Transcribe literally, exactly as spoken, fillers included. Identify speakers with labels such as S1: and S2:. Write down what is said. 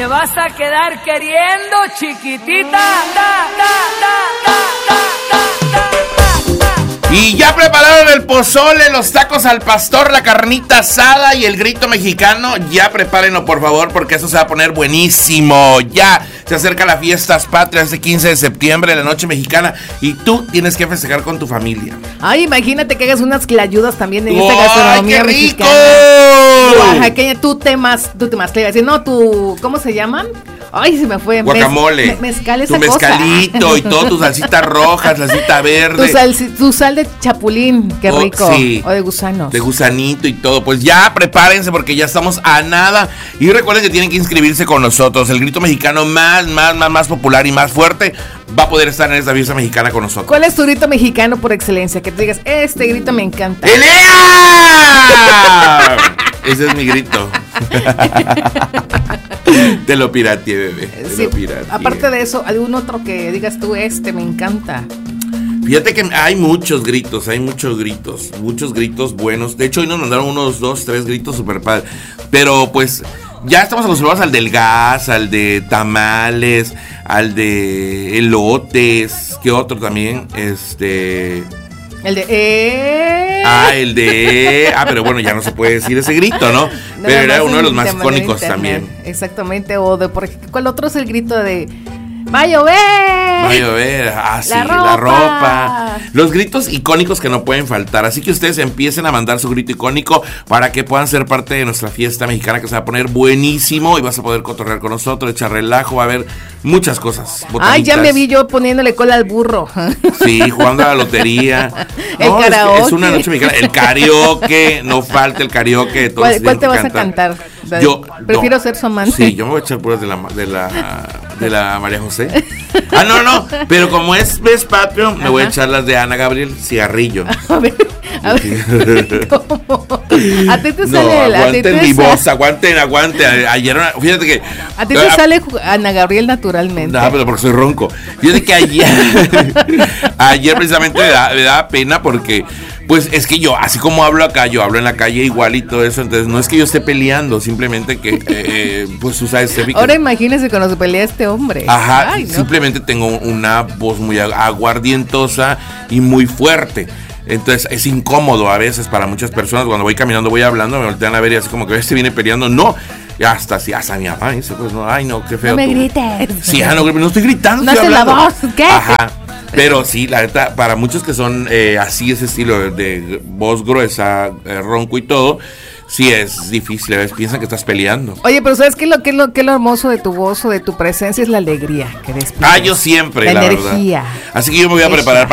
S1: me vas a quedar queriendo, chiquitita. Ta, ta, ta, ta, ta, ta, ta, ta.
S2: Y ya prepararon el pozole, los tacos al pastor, la carnita asada y el grito mexicano. Ya prepárenlo, por favor, porque eso se va a poner buenísimo. Ya se acerca la Fiestas Patrias este quince de septiembre, la noche mexicana, y tú tienes que festejar con tu familia.
S3: Ay, imagínate que hagas unas clayudas también en esta
S2: ¡ay,
S3: gastronomía
S2: qué rico!
S3: mexicana. Oaxaqueña, tú temas, tú temas, no, tú, ¿cómo se llaman? Ay, se me fue.
S2: Guacamole.
S3: Mez, me, mezcal esa
S2: tu mezcalito
S3: cosa.
S2: Y todo, tu salsita roja, salsita verde.
S3: Tu sal, tu sal de chapulín, qué
S2: oh,
S3: rico.
S2: Sí.
S3: O de gusanos.
S2: De gusanito y todo. Pues ya prepárense porque ya estamos a nada. Y recuerden que tienen que inscribirse con nosotros. El grito mexicano más, más, más, más popular y más fuerte va a poder estar en esta fiesta mexicana con nosotros.
S3: ¿Cuál es tu grito mexicano por excelencia? Que te digas, este grito me encanta.
S2: ¡Elea! Ese es mi grito. Te lo pirateé, bebé. Te
S3: sí,
S2: lo pirateé.
S3: Aparte de eso, ¿algún otro que digas tú, este me encanta?
S2: Fíjate que hay muchos gritos, hay muchos gritos, muchos gritos buenos. De hecho, hoy nos mandaron unos dos, tres gritos super padres. Pero pues ya estamos acostumbrados al del gas, al de tamales, al de elotes. ¿Qué otro también? Este...
S3: El de... Eh.
S2: Ah, el de... Ah, pero bueno, ya no se puede decir ese grito, ¿no? Pero era uno de los más icónicos también.
S3: Exactamente, o de, por ejemplo, ¿cuál otro es el grito de... ¡Va a llover!
S2: Va a llover, ah, sí,
S3: la ropa.
S2: la ropa. Los gritos icónicos que no pueden faltar. Así que ustedes empiecen a mandar su grito icónico para que puedan ser parte de nuestra fiesta mexicana, que se va a poner buenísimo y vas a poder cotorrear con nosotros, echar relajo, va a haber muchas cosas.
S3: Botanitas. Ay, ya me vi yo poniéndole cola al burro.
S2: Sí, jugando a la lotería.
S3: El
S2: no,
S3: karaoke.
S2: Es, es una noche mexicana. El karaoke, no falta el karaoke.
S3: ¿Cuál, ¿cuál te vas cantar? a cantar?
S2: Yo
S3: prefiero
S2: no,
S3: ser su amante.
S2: Sí, yo me voy a echar puras de la de la de la María José. Ah, no, no, pero como es mes patrio, me Ajá. voy a echar las de Ana Gabriel Cigarrillo.
S3: A ver, a ver. ¿Cómo? A ti te
S2: no,
S3: sale el
S2: aguanten mi voz, aguanten, aguanten. Ayer, fíjate que
S3: a ti te a, sale Ana Gabriel naturalmente.
S2: No, pero porque soy ronco. Fíjate que ayer ayer precisamente me da, me da pena porque pues es que yo, así como hablo acá, yo hablo en la calle igual y todo eso. Entonces no es que yo esté peleando, simplemente que eh, pues tú sabes, Steffi,
S3: ahora imagínese cuando se pelea este hombre.
S2: Ajá,
S3: Ay, ¿no?
S2: Simplemente tengo una voz muy aguardientosa y muy fuerte. Entonces es incómodo a veces para muchas personas. Cuando voy caminando, voy hablando, me voltean a ver y así como que este viene peleando. No, ya hasta así, hasta mi mamá dice, pues no, ay no, qué feo.
S3: No me
S2: tú.
S3: grites.
S2: Sí, ah, no, no estoy gritando.
S3: No
S2: estoy
S3: haces la voz, ¿qué?
S2: Ajá. Pero sí, la neta, para muchos que son eh, así, ese estilo de, de voz gruesa, eh, ronco y todo, sí es difícil, a veces piensan que estás peleando.
S3: Oye, pero ¿sabes qué es lo, qué es lo, qué es lo hermoso de tu voz o de tu presencia? Es la alegría que despiertas.
S2: Ah, yo siempre,
S3: la,
S2: la
S3: energía.
S2: verdad. Así que yo me voy a preparar para